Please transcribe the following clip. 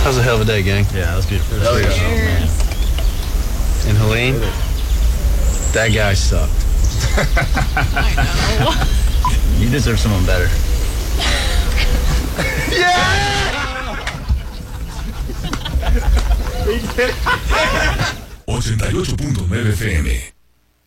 That was a hell of a day, gang. Yeah, that was beautiful. Hell yeah. And Helene, that guy sucked. I know. You deserve someone better. Yeah! 88.9 FM